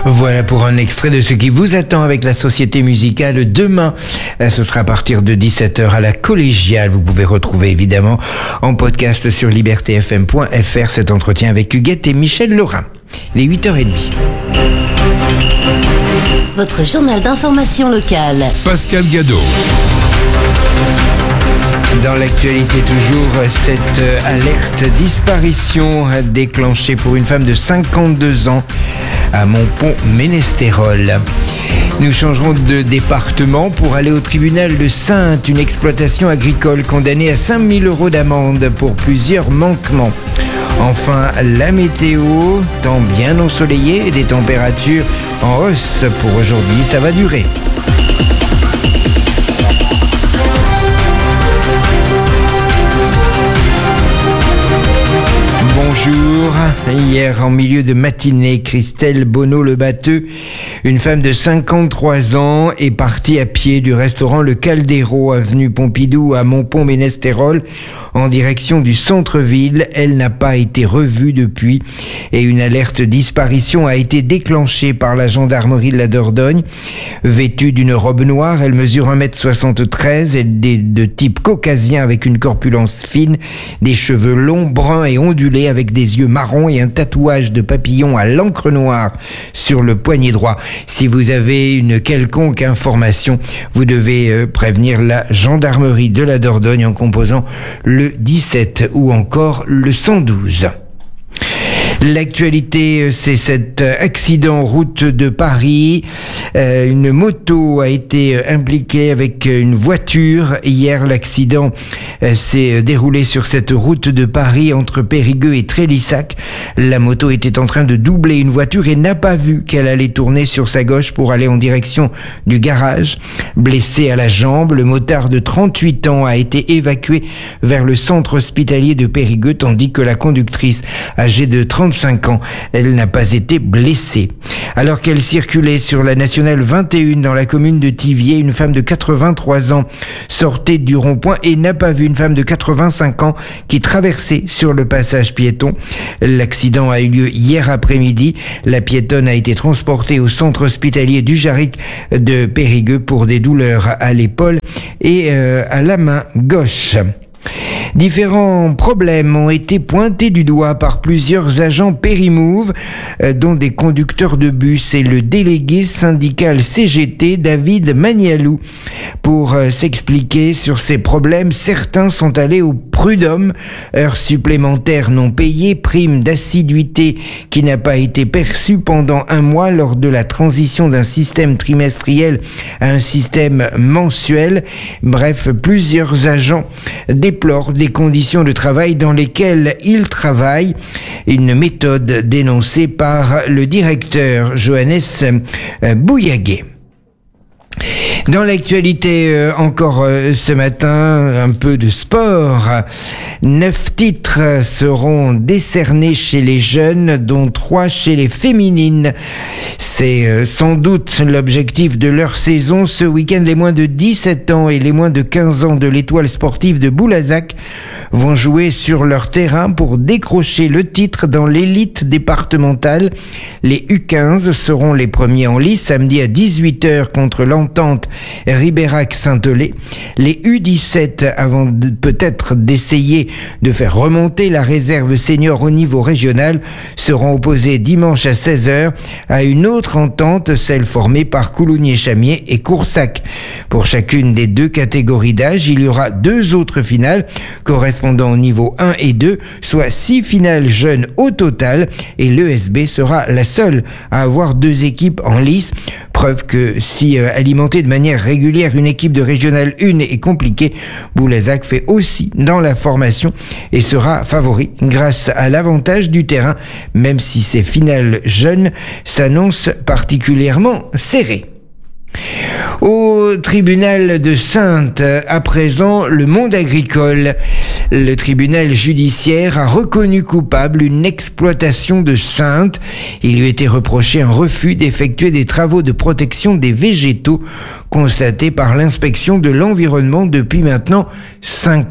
Voilà pour un extrait de ce qui vous attend avec la Société Musicale demain. Ce sera à partir de 17h à la Collégiale. Vous pouvez retrouver évidemment en podcast sur libertéfm.fr cet entretien avec Huguette et Michel Laurin. Les 8h30. Votre journal d'information locale. Pascal Gadot. Dans l'actualité toujours, cette alerte disparition déclenchée pour une femme de 52 ans à Montpont-Ménestérol. Nous changerons de département pour aller au tribunal de Saintes, une exploitation agricole condamnée à 5 000 € d'amende pour plusieurs manquements. Enfin, la météo, temps bien ensoleillé et des températures en hausse pour aujourd'hui, ça va durer. Bonjour. Hier, en milieu de matinée, Christelle Bonneau-Le-Batteux, une femme de 53 ans, est partie à pied du restaurant Le Caldero, avenue Pompidou à Montpont-Ménestérol, en direction du centre-ville. Elle n'a pas été revue depuis et une alerte disparition a été déclenchée par la gendarmerie de la Dordogne. Vêtue d'une robe noire, elle mesure 1m73, elle est de type caucasien avec une corpulence fine, des cheveux longs, bruns et ondulés avec des yeux marrons et un tatouage de papillon à l'encre noire sur le poignet droit. Si vous avez une quelconque information, vous devez prévenir la gendarmerie de la Dordogne en composant le 17 ou encore le 112. L'actualité, c'est cet accident route de Paris. Une moto a été impliquée avec une voiture. Hier, l'accident s'est déroulé sur cette route de Paris entre Périgueux et Trélissac. La moto était en train de doubler une voiture et n'a pas vu qu'elle allait tourner sur sa gauche pour aller en direction du garage. Blessé à la jambe, le motard de 38 ans a été évacué vers le centre hospitalier de Périgueux, tandis que la conductrice, âgée de 35 ans, elle n'a pas été blessée. Alors qu'elle circulait sur la nationale 21 dans la commune de Thiviers, une femme de 83 ans sortait du rond-point et n'a pas vu une femme de 85 ans qui traversait sur le passage piéton. L'accident a eu lieu hier après-midi. La piétonne a été transportée au centre hospitalier du Jarric de Périgueux pour des douleurs à l'épaule et à la main gauche. Différents problèmes ont été pointés du doigt par plusieurs agents Périmove, dont des conducteurs de bus et le délégué syndical CGT, David Manialou. Pour s'expliquer sur ces problèmes, certains sont allés au prud'homme, heures supplémentaires non payées, prime d'assiduité qui n'a pas été perçue pendant un mois lors de la transition d'un système trimestriel à un système mensuel. Bref, plusieurs agents déplorent des conditions de travail dans lesquelles ils travaillent, une méthode dénoncée par le directeur Johannes Bouillaguet. Dans l'actualité, encore ce matin, un peu de sport. 9 titres seront décernés chez les jeunes, dont 3 chez les féminines. C'est sans doute l'objectif de leur saison. Ce week-end, les moins de 17 ans et les moins de 15 ans de l'Étoile sportive de Boulazac vont jouer sur leur terrain pour décrocher le titre dans l'élite départementale. Les U15 seront les premiers en lice samedi à 18h contre l'Entente Ribérac-Saint-Olé. Les U17, avant peut-être d'essayer de faire remonter la réserve senior au niveau régional, seront opposés dimanche à 16h à une autre entente, celle formée par Coulommiers-Chamiers et Coursac. Pour chacune des deux catégories d'âge, il y aura 2 autres finales correspondant au niveau 1 et 2, soit 6 finales jeunes au total, et l'ESB sera la seule à avoir 2 équipes en lice. Preuve que si alimenter de manière régulière une équipe de Régional 1 est compliqué, Boulazac fait aussi dans la formation et sera favori grâce à l'avantage du terrain, même si ces finales jeunes s'annoncent particulièrement serrées. Au tribunal de Saintes, à présent, le monde agricole. Le tribunal judiciaire a reconnu coupable une exploitation de Saintes. Il lui était reproché un refus d'effectuer des travaux de protection des végétaux constatés par l'inspection de l'environnement depuis maintenant 5 ans.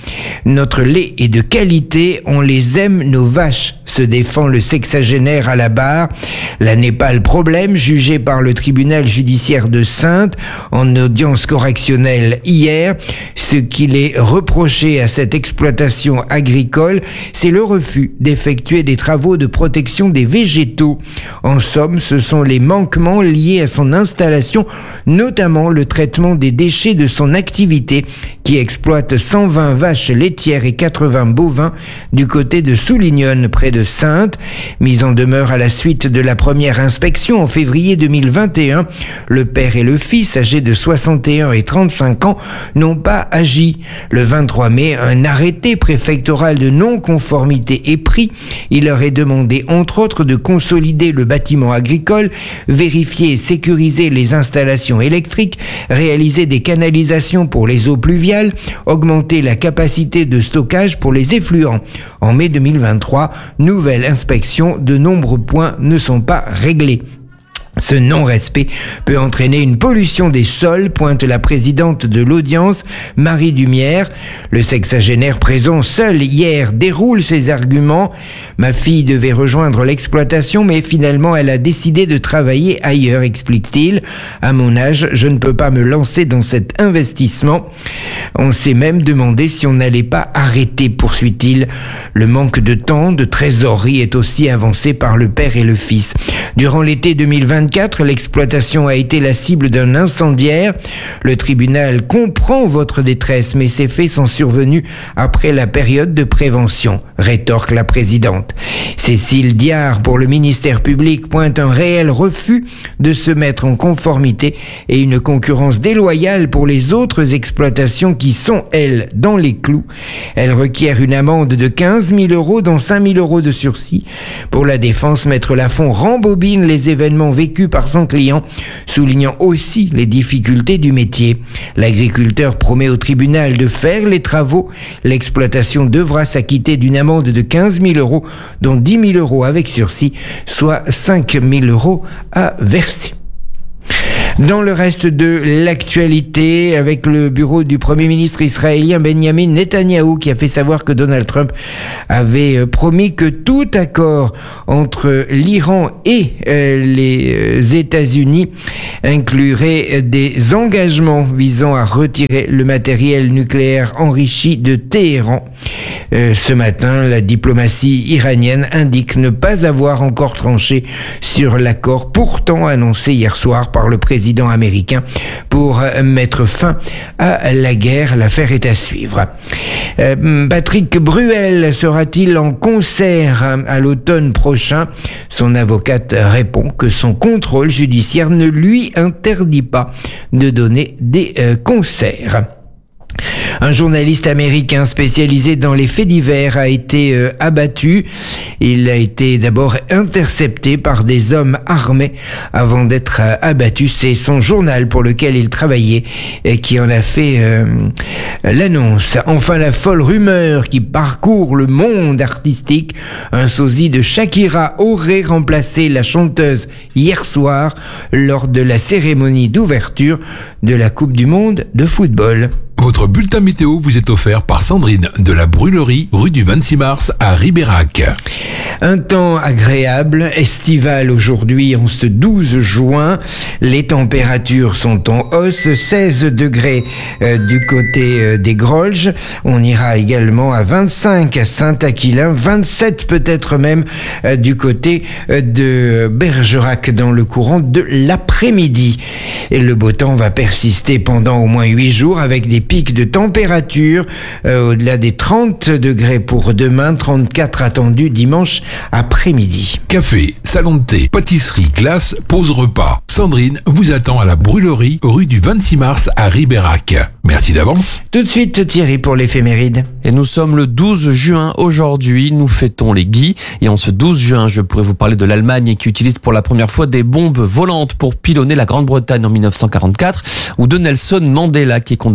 Notre lait est de qualité, on les aime, nos vaches, se défend le sexagénaire à la barre. Là n'est pas le problème, jugé par le tribunal judiciaire de Saintes en audience correctionnelle hier. Ce qu'il est reproché à cette exploitation agricole, c'est le refus d'effectuer des travaux de protection des végétaux. En somme, ce sont les manquements liés à son installation, notamment le traitement des déchets de son activité, qui exploite 120 vaches laitières et 80 bovins du côté de Soulignonne, près de Saintes. Mise en demeure à la suite de la première inspection en février 2021, le père et le fils, âgés de 61 et 35 ans, n'ont pas agi. Le 23 mai, un arrêté préfectoral de non-conformité est pris. Il leur est demandé, entre autres, de consolider le bâtiment agricole, vérifier et sécuriser les installations électriques, réaliser des canalisations pour les eaux pluviales, augmenter la capacité de stockage pour les effluents. En mai 2023, nouvelle inspection, de nombreux points ne sont pas réglés. Ce non-respect peut entraîner une pollution des sols, pointe la présidente de l'audience, Marie Dumière. Le sexagénaire présent seul hier déroule ses arguments. Ma fille devait rejoindre l'exploitation, mais finalement elle a décidé de travailler ailleurs, explique-t-il. À mon âge, je ne peux pas me lancer dans cet investissement. On s'est même demandé si on n'allait pas arrêter, poursuit-il. Le manque de temps, de trésorerie est aussi avancé par le père et le fils. Durant l'été 2024, l'exploitation a été la cible d'un incendiaire. Le tribunal comprend votre détresse, mais ces faits sont survenus après la période de prévention, rétorque la présidente. Cécile Diard, pour le ministère public, pointe un réel refus de se mettre en conformité et une concurrence déloyale pour les autres exploitations qui sont, elles, dans les clous. Elle requiert une amende de 15 000 €, dont 5 000 € de sursis. Pour la défense, Maître Lafont rembobine les événements vécus par son client, soulignant aussi les difficultés du métier. L'agriculteur promet au tribunal de faire les travaux. L'exploitation devra s'acquitter d'une amende de 15 000 €, dont 10 000 € avec sursis, soit 5 000 € à verser. Dans le reste de l'actualité, avec le bureau du Premier ministre israélien Benjamin Netanyahou qui a fait savoir que Donald Trump avait promis que tout accord entre l'Iran et les États-Unis inclurait des engagements visant à retirer le matériel nucléaire enrichi de Téhéran. Ce matin, la diplomatie iranienne indique ne pas avoir encore tranché sur l'accord pourtant annoncé hier soir par le président américain pour mettre fin à la guerre. L'affaire est à suivre. Patrick Bruel sera-t-il en concert à l'automne prochain? Son avocate répond que son contrôle judiciaire ne lui interdit pas de donner des concerts. Un journaliste américain spécialisé dans les faits divers a été abattu. Il a été d'abord intercepté par des hommes armés avant d'être abattu. C'est son journal pour lequel il travaillait qui en a fait l'annonce. Enfin, la folle rumeur qui parcourt le monde artistique. Un sosie de Shakira aurait remplacé la chanteuse hier soir lors de la cérémonie d'ouverture de la Coupe du Monde de football. Votre bulletin météo vous est offert par Sandrine de la Brûlerie, rue du 26 mars à Ribérac. Un temps agréable, estival aujourd'hui en ce 12 juin. Les températures sont en hausse, 16 degrés du côté des Grolges. On ira également à 25 à Saint-Aquilin, 27 peut-être même du côté de Bergerac dans le courant de l'après-midi. Et le beau temps va persister pendant au moins 8 jours avec des pics de température au-delà des 30 degrés pour demain, 34 attendus dimanche après-midi. Café, salon de thé, pâtisserie, glace, pause repas. Sandrine vous attend à la Brûlerie, rue du 26 mars à Ribérac. Merci d'avance. Tout de suite Thierry pour l'éphéméride. Et nous sommes le 12 juin aujourd'hui, nous fêtons les Guy. Et en ce 12 juin, je pourrais vous parler de l'Allemagne qui utilise pour la première fois des bombes volantes pour pilonner la Grande-Bretagne en 1944, ou de Nelson Mandela qui est condamné à la prison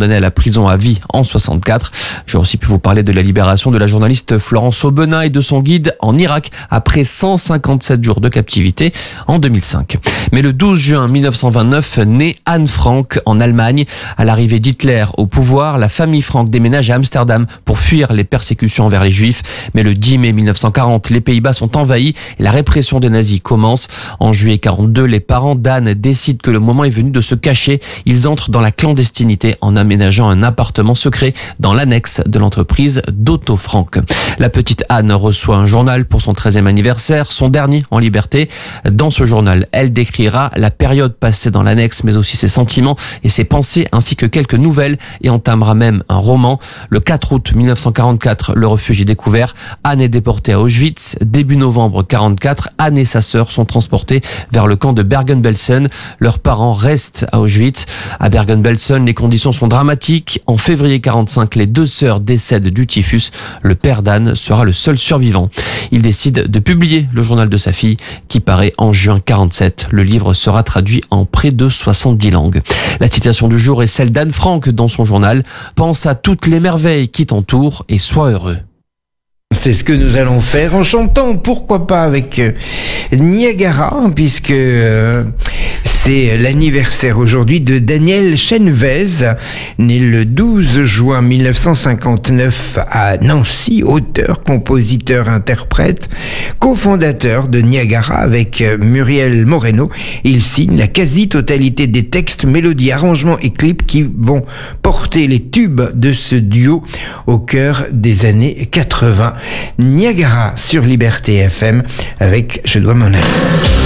prison à vie en 64. J'ai aussi pu vous parler de la libération de la journaliste Florence Aubenas et de son guide en Irak après 157 jours de captivité en 2005. Mais le 12 juin 1929 naît Anne Frank en Allemagne. À l'arrivée d'Hitler au pouvoir, la famille Frank déménage à Amsterdam pour fuir les persécutions envers les Juifs. Mais le 10 mai 1940, les Pays-Bas sont envahis et la répression des nazis commence. En juillet 42, les parents d'Anne décident que le moment est venu de se cacher. Ils entrent dans la clandestinité en aménageant un appartement secret dans l'annexe de l'entreprise d'Otto Frank. La petite Anne reçoit un journal pour son 13e anniversaire, son dernier en liberté. Dans ce journal, elle décrira la période passée dans l'annexe, mais aussi ses sentiments et ses pensées, ainsi que quelques nouvelles, et entamera même un roman. Le 4 août 1944, le refuge est découvert. Anne est déportée à Auschwitz. Début novembre 44, Anne et sa sœur sont transportées vers le camp de Bergen-Belsen. Leurs parents restent à Auschwitz. À Bergen-Belsen, les conditions sont dramatiques. En février 45, les deux sœurs décèdent du typhus. Le père d'Anne sera le seul survivant. Il décide de publier le journal de sa fille qui paraît en juin 47. Le livre sera traduit en près de 70 langues. La citation du jour est celle d'Anne Frank dans son journal. Pense à toutes les merveilles qui t'entourent et sois heureux. C'est ce que nous allons faire en chantant, pourquoi pas avec Niagara, puisque c'est l'anniversaire aujourd'hui de Daniel Chenvez, né le 12 juin 1959 à Nancy, auteur, compositeur, interprète, cofondateur de Niagara avec Muriel Moreno. Il signe la quasi-totalité des textes, mélodies, arrangements et clips qui vont porter les tubes de ce duo au cœur des années 80. Niagara sur Liberté FM avec Je dois m'en aller.